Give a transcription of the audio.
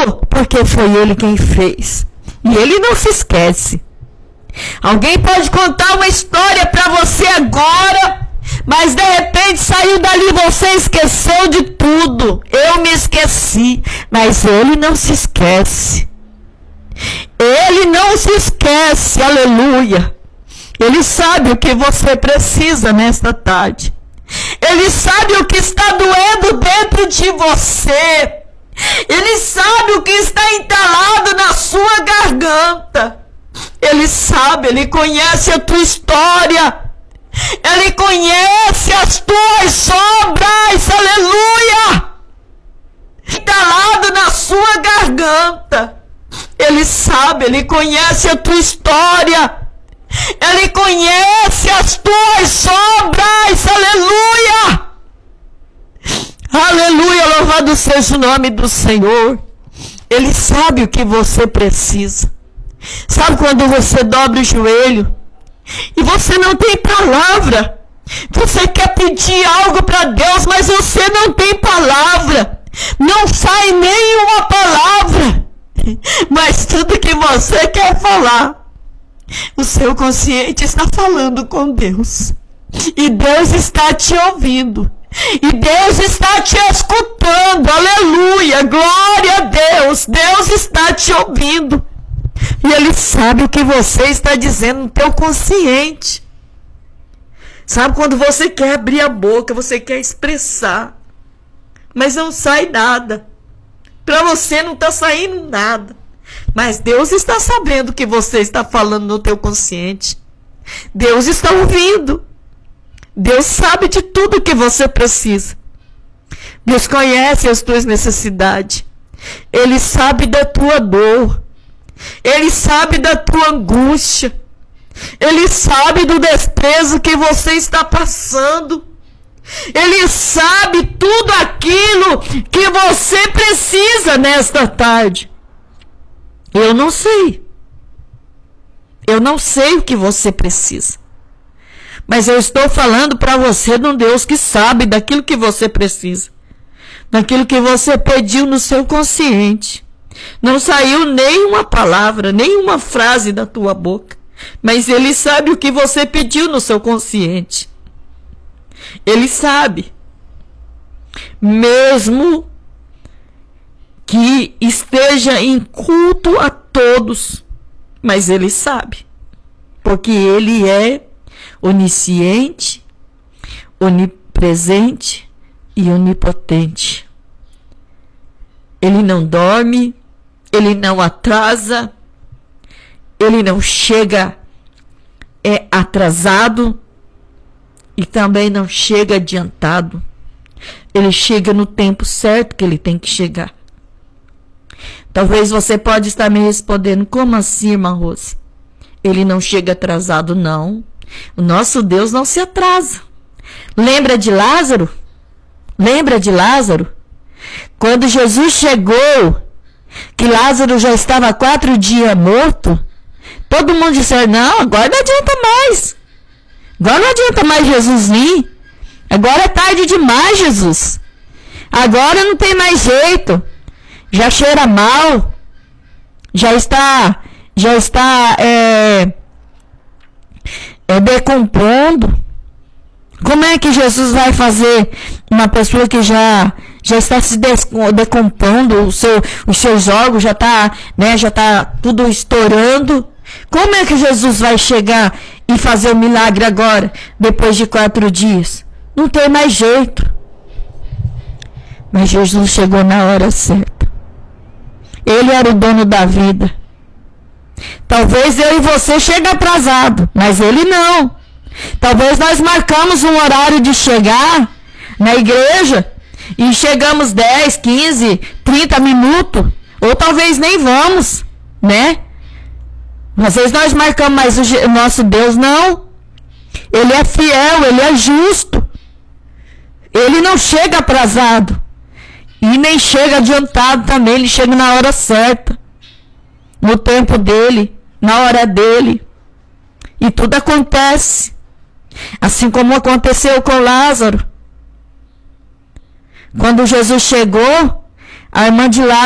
porque foi Ele quem fez. E Ele não se esquece. Alguém pode contar uma história para você agora, mas de repente saiu dali, você esqueceu de tudo. Eu me esqueci, mas Ele não se esquece. Ele não se esquece, aleluia. Ele sabe o que você precisa nesta tarde. Ele sabe o que está doendo dentro de você. Ele sabe o que está entalado na sua garganta. Ele sabe, Ele conhece a tua história. Ele conhece as tuas sombras, aleluia. Entalado na sua garganta. Ele sabe, Ele conhece a tua história. Ele conhece as tuas sombras, aleluia. Aleluia, louvado seja o nome do Senhor. Ele sabe o que você precisa. Sabe quando você dobra o joelho e você não tem palavra? Você quer pedir algo para Deus, mas você não tem palavra. Não sai nenhuma palavra. Mas tudo que você quer falar, o seu consciente está falando com Deus. E Deus está te ouvindo. E Deus está te escutando. Aleluia, glória a Deus. Deus está te ouvindo. E Ele sabe o que você está dizendo no teu consciente. Sabe quando você quer abrir a boca, você quer expressar, mas não sai nada. Para você não está saindo nada. Mas Deus está sabendo o que você está falando no teu consciente. Deus está ouvindo. Deus sabe de tudo que você precisa. Deus conhece as tuas necessidades. Ele sabe da tua dor. Ele sabe da tua angústia. Ele sabe do desprezo que você está passando. Ele sabe tudo aquilo que você precisa nesta tarde. Eu não sei. Eu não sei o que você precisa. Mas eu estou falando para você de um Deus que sabe daquilo que você precisa. Daquilo que você pediu no seu consciente. Não saiu nenhuma palavra, nenhuma frase da tua boca. Mas Ele sabe o que você pediu no seu consciente. Ele sabe. Mesmo que esteja em culto a todos. Mas Ele sabe. Porque Ele é onisciente, onipresente e onipotente. Ele não dorme, Ele não atrasa, Ele não chega atrasado e também não chega adiantado. Ele chega no tempo certo que Ele tem que chegar. Talvez você pode estar me respondendo, como assim, irmã Rose? Ele não chega atrasado, não. O nosso Deus não se atrasa. Lembra de Lázaro? Lembra de Lázaro? Quando Jesus chegou, que Lázaro já estava 4 dias morto, todo mundo disse, não, agora não adianta mais. Agora não adianta mais Jesus vir. Agora é tarde demais, Jesus. Agora não tem mais jeito. Já cheira mal. Já está decompondo. Como é que Jesus vai fazer uma pessoa que já está se decompondo, os seus órgãos já está tudo estourando? Como é que Jesus vai chegar e fazer o milagre agora, depois de 4 dias? Não tem mais jeito. Mas Jesus chegou na hora certa. Ele era o dono da vida. Talvez eu e você chegue atrasado, mas Ele não. Talvez nós marcamos um horário de chegar na igreja e chegamos 10, 15, 30 minutos, ou talvez nem vamos, né? Às vezes nós marcamos, mas o nosso Deus não. Ele é fiel, Ele é justo. Ele não chega atrasado e nem chega adiantado também. Ele chega na hora certa, no tempo dele, na hora dele. E tudo acontece. Assim como aconteceu com Lázaro. Quando Jesus chegou, a irmã de Lázaro